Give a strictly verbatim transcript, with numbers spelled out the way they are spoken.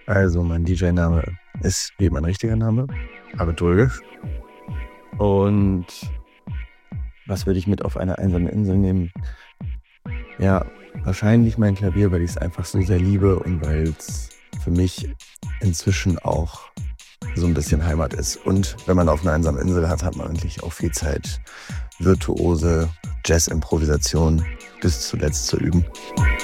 Also, mein D J-Name ist wie mein richtiger Name, Arvid Rögisch. Und was würde ich mit auf eine einsame Insel nehmen? Ja, wahrscheinlich mein Klavier, weil ich es einfach so sehr liebe und weil es für mich inzwischen auch so ein bisschen Heimat ist. Und wenn man auf einer einsamen Insel hat, hat man eigentlich auch viel Zeit, virtuose Jazz-Improvisation bis zuletzt zu üben.